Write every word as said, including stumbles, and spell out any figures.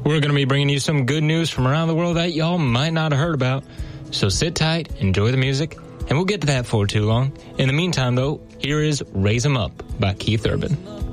we're going to be bringing you some good news from around the world that y'all might not have heard about. So sit tight, enjoy the music, and we'll get to that for too long. In the meantime, though, here is Raise 'Em Up by Keith Urban.